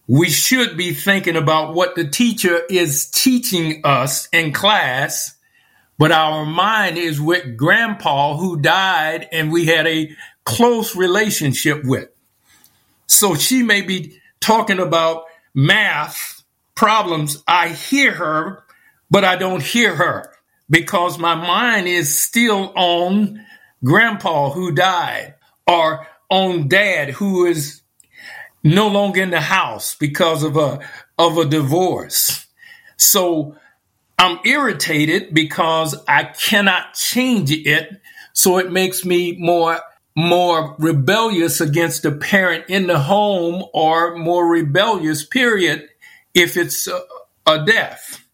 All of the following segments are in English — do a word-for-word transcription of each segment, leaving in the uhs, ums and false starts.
we should be thinking about what the teacher is teaching us in class, but our mind is with grandpa who died and we had a close relationship with. So she may be talking about math problems. I hear her, but I don't hear her because my mind is still on grandpa who died or on dad who is no longer in the house because of a of a divorce. So I'm irritated because I cannot change it. So it makes me more more rebellious against the parent in the home, or more rebellious, period, if it's a, a death.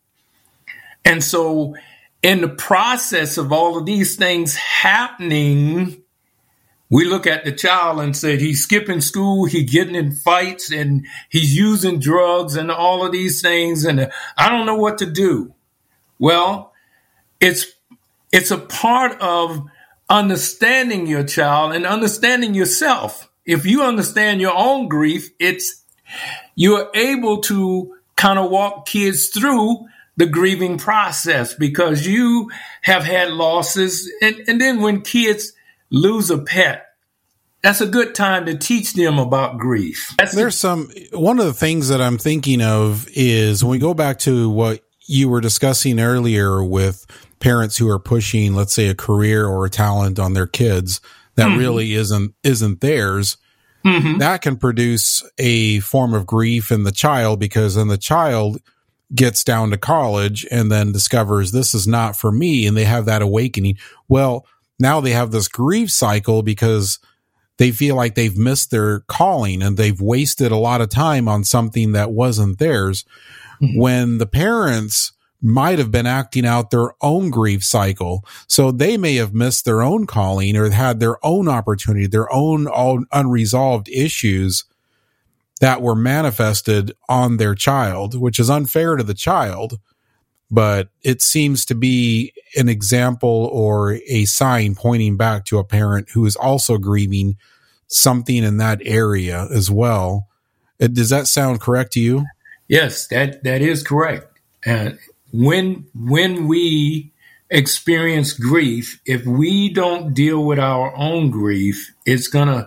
And so in the process of all of these things happening, we look at the child and say, he's skipping school, he's getting in fights, and he's using drugs and all of these things, and uh, I don't know what to do. Well, it's it's a part of understanding your child and understanding yourself. If you understand your own grief, it's you're able to kind of walk kids through the grieving process because you have had losses. And, and then when kids lose a pet, that's a good time to teach them about grief. That's There's some, one of the things that I'm thinking of is when we go back to what you were discussing earlier with parents who are pushing, let's say, a career or a talent on their kids that mm-hmm. really isn't, isn't theirs. Mm-hmm. That can produce a form of grief in the child, because then the child gets down to college and then discovers this is not for me. And they have that awakening. Well, now they have this grief cycle because they feel like they've missed their calling and they've wasted a lot of time on something that wasn't theirs. Mm-hmm. When the parents might have been acting out their own grief cycle. So they may have missed their own calling or had their own opportunity, their own all unresolved issues that were manifested on their child, which is unfair to the child. But it seems to be an example or a sign pointing back to a parent who is also grieving something in that area as well. Does that sound correct to you? Yes, that, that is correct. And when, when we experience grief, if we don't deal with our own grief, it's gonna,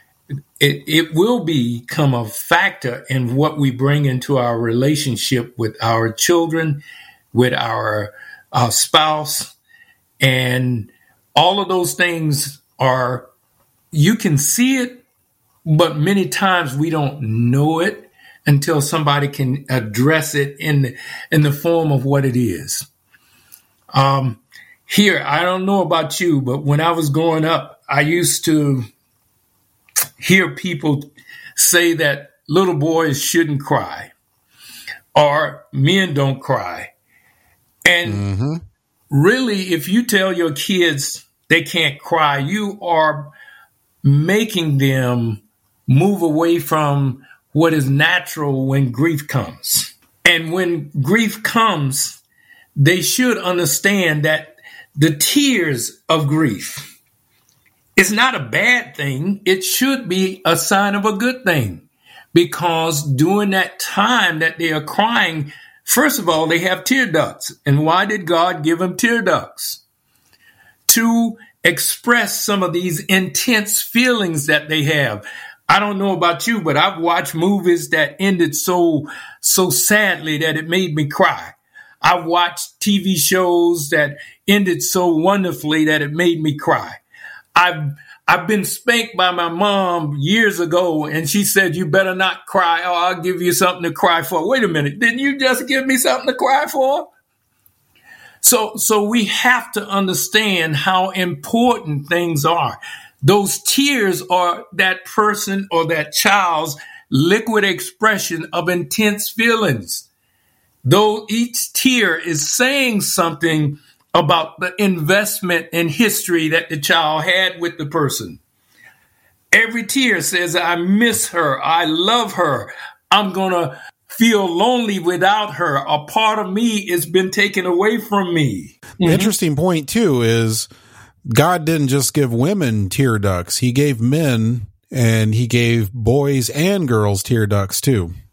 it, it will become a factor in what we bring into our relationship with our children, with our, our spouse, and all of those things are, you can see it, but many times we don't know it until somebody can address it in the, in the form of what it is. Um, here, I don't know about you, but when I was growing up, I used to hear people say that little boys shouldn't cry or men don't cry. And mm-hmm. really, if you tell your kids they can't cry, you are making them move away from what is natural when grief comes. And when grief comes, they should understand that the tears of grief is not a bad thing. It should be a sign of a good thing, because during that time that they are crying, first of all, they have tear ducts. And why did God give them tear ducts? To express some of these intense feelings that they have. I don't know about you, but I've watched movies that ended so, so sadly that it made me cry. I've watched T V shows that ended so wonderfully that it made me cry. I've, I've been spanked by my mom years ago, and she said, you better not cry or I'll give you something to cry for. Wait a minute. Didn't you just give me something to cry for? So, so we have to understand how important things are. Those tears are that person or that child's liquid expression of intense feelings. Though each tear is saying something about the investment in history that the child had with the person. Every tear says, I miss her. I love her. I'm going to feel lonely without her. A part of me has been taken away from me. The mm-hmm. interesting point, too, is God didn't just give women tear ducts. He gave men, and he gave boys and girls tear ducts, too.